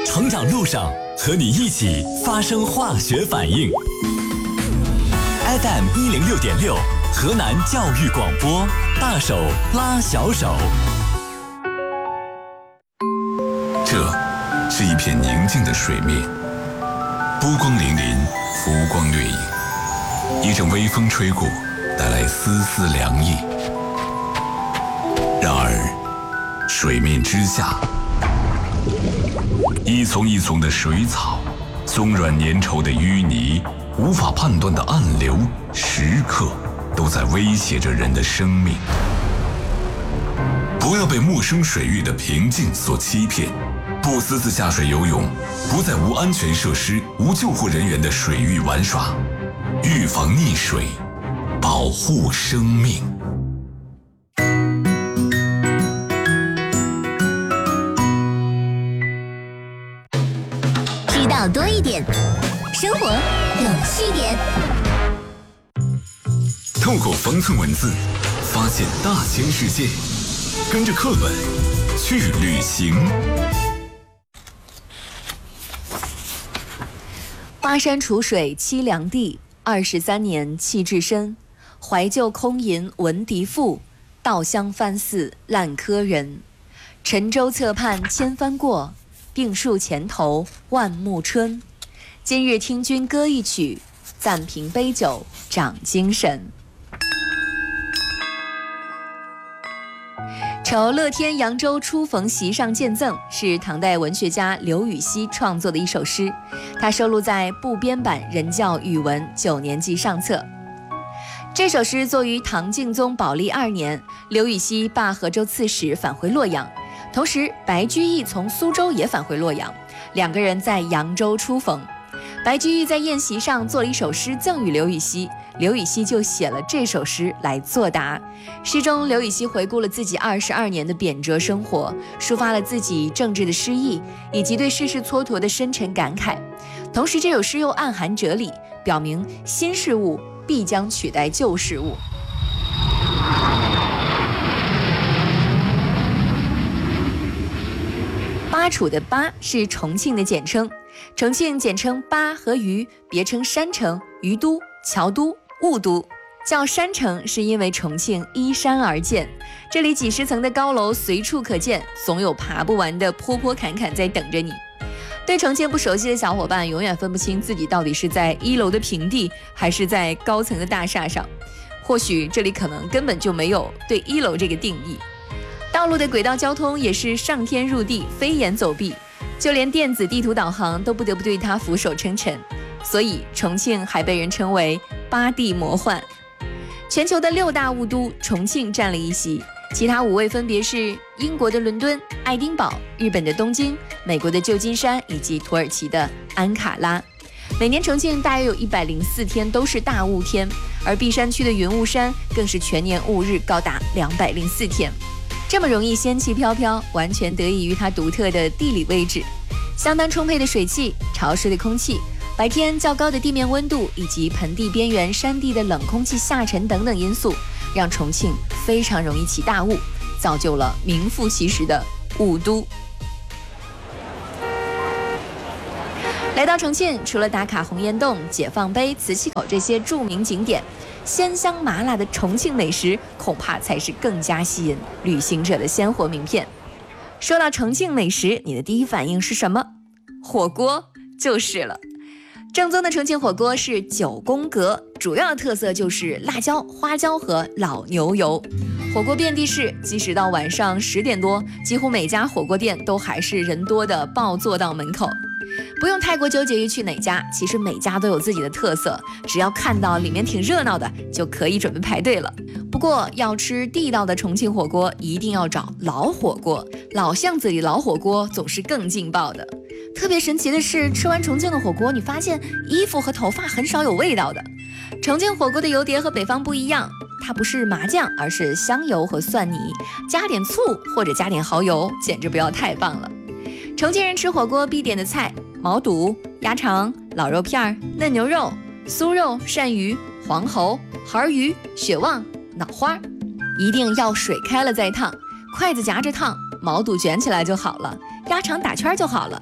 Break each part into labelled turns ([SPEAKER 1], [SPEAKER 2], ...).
[SPEAKER 1] 成长路上和你一起发生化学反应。FM 106.6，河南教育广播，大手拉小手。
[SPEAKER 2] 这是一片宁静的水面，波光粼粼，浮光掠影。一阵微风吹过，带来丝丝凉意。然而，水面之下，一丛一丛的水草，松软粘稠的淤泥，无法判断的暗流，时刻都在威胁着人的生命。不要被陌生水域的平静所欺骗，不私自下水游泳，不在无安全设施、无救护人员的水域玩耍，预防溺水，保护生命。
[SPEAKER 3] 知道多一点，生活有趣点。
[SPEAKER 2] 透过方寸文字，发现大千世界，跟着课本去旅行。
[SPEAKER 4] 巴山楚水凄凉地，23年气质深。怀旧空吟闻笛赋，稻香翻似烂柯人。沉舟侧畔千帆过，病树前头万木春。今日听君歌一曲，暂凭杯酒长精神。酬乐天扬州初逢席上见赠是唐代文学家刘禹锡创作的一首诗，它收录在部编版人教语文9年级上册。这首诗作于唐敬宗宝历2年，刘禹锡罢河州刺史返回洛阳，同时白居易从苏州也返回洛阳，两个人在扬州初逢。白居易在宴席上做了一首诗赠予刘禹锡，刘禹锡就写了这首诗来作答。诗中刘禹锡回顾了自己22年的贬谪生活，抒发了自己政治的失意以及对世事蹉跎的深沉感慨。同时这首诗又暗含哲理，表明新事物必将取代旧事物。巴楚的巴是重庆的简称，重庆简称巴和渝，别称山城、渝都、侨都、雾都。叫山城是因为重庆依山而建，这里几十层的高楼随处可见，总有爬不完的坡坡坎坎在等着你。对重庆不熟悉的小伙伴永远分不清自己到底是在1楼的平地还是在高层的大厦上，或许这里可能根本就没有对1楼这个定义。道路的轨道交通也是上天入地，飞檐走壁，就连电子地图导航都不得不对它俯首称臣，所以重庆还被人称为巴地魔幻。全球的6大雾都，重庆占了一席，其他5位分别是英国的伦敦、爱丁堡、日本的东京、美国的旧金山以及土耳其的安卡拉。每年重庆大约有104天都是大雾天，而璧山区的云雾山更是全年雾日高达204天。这么容易仙气飘飘，完全得益于它独特的地理位置，相当充沛的水汽、潮湿的空气，白天较高的地面温度以及盆地边缘山地的冷空气下沉等等因素，让重庆非常容易起大雾，造就了名副其实的雾都。来到重庆，除了打卡洪崖洞、解放碑、磁器口这些著名景点，鲜香麻辣的重庆美食恐怕才是更加吸引旅行者的鲜活名片。说到重庆美食，你的第一反应是什么？火锅就是了。正宗的重庆火锅是9宫格，主要特色就是辣椒、花椒和老牛油。火锅遍地是，即使到晚上10点多，几乎每家火锅店都还是人多的爆坐到门口。不用太过纠结于去哪家，其实每家都有自己的特色，只要看到里面挺热闹的，就可以准备排队了。不过要吃地道的重庆火锅，一定要找老火锅，老巷子里老火锅总是更劲爆的。特别神奇的是，吃完重庆的火锅，你发现衣服和头发很少有味道的。重庆火锅的油碟和北方不一样，它不是麻酱，而是香油和蒜泥，加点醋或者加点蚝油，简直不要太棒了。重庆人吃火锅必点的菜：毛肚、鸭肠、老肉片、嫩牛肉、酥肉、鳝鱼、黄喉、孩鱼、血旺、脑花，一定要水开了再烫，筷子夹着烫，毛肚卷起来就好了，鸭肠打圈就好了。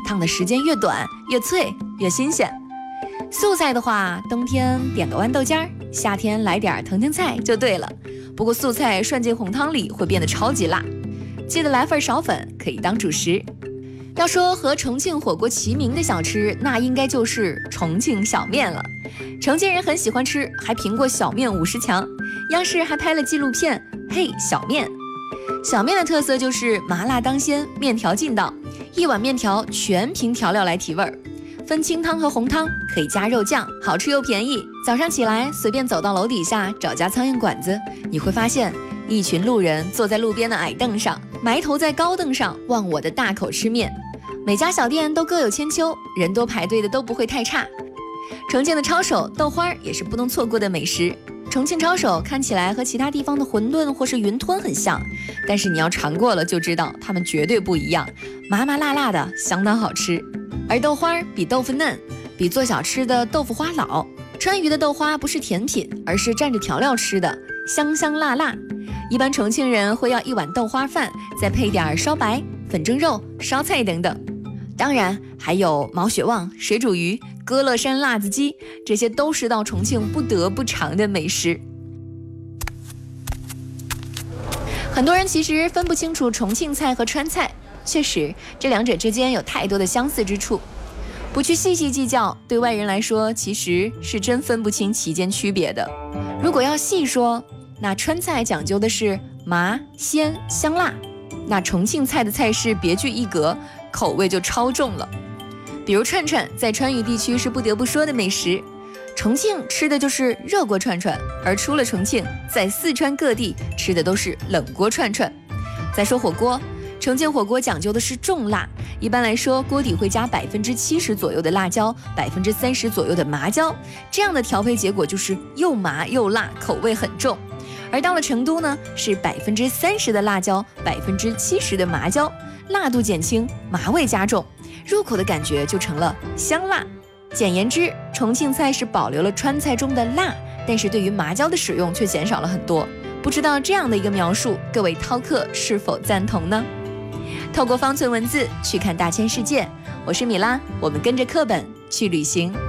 [SPEAKER 4] 烫的时间越短越脆越新鲜。素菜的话，冬天点个豌豆尖儿，夏天来点腾腾菜就对了。不过素菜涮进红汤里会变得超级辣，记得来份苕粉，可以当主食。要说和重庆火锅齐名的小吃，那应该就是重庆小面了。重庆人很喜欢吃，还评过小面50强。央视还拍了纪录片《嘿小面》。小面的特色就是麻辣当先，面条劲道，一碗面条全凭调料来提味儿，分清汤和红汤，可以加肉酱，好吃又便宜。早上起来随便走到楼底下找家苍蝇馆子，你会发现一群路人坐在路边的矮凳上，埋头在高凳上忘我的大口吃面。每家小店都各有千秋，人多排队的都不会太差。重庆的抄手豆花也是不能错过的美食。重庆抄手看起来和其他地方的馄饨或是云吞很像，但是你要尝过了就知道它们绝对不一样，麻麻辣辣的，相当好吃。而豆花比豆腐嫩，比做小吃的豆腐花老。川渝的豆花不是甜品，而是蘸着调料吃的，香香辣辣。一般重庆人会要一碗豆花饭，再配点烧白、粉蒸肉、烧菜等等。当然还有毛血旺、水煮鱼、歌乐山辣子鸡，这些都是到重庆不得不尝的美食。很多人其实分不清楚重庆菜和川菜，确实这两者之间有太多的相似之处，不去细细计较，对外人来说其实是真分不清其间区别的。如果要细说，那川菜讲究的是麻、鲜、香辣，那重庆菜的菜式别具一格，口味就超重了。比如串串，在川渝地区是不得不说的美食，重庆吃的就是热锅串串，而出了重庆，在四川各地吃的都是冷锅串串。再说火锅，重庆火锅讲究的是重辣，一般来说锅底会加70%左右的辣椒，30%左右的麻椒，这样的调配结果就是又麻又辣，口味很重。而到了成都呢，是30%的辣椒，70%的麻椒，辣度减轻，麻味加重，入口的感觉就成了香辣。简言之，重庆菜是保留了川菜中的辣，但是对于麻椒的使用却减少了很多。不知道这样的一个描述，各位饕客是否赞同呢？透过方寸文字去看大千世界，我是米拉，我们跟着课本去旅行。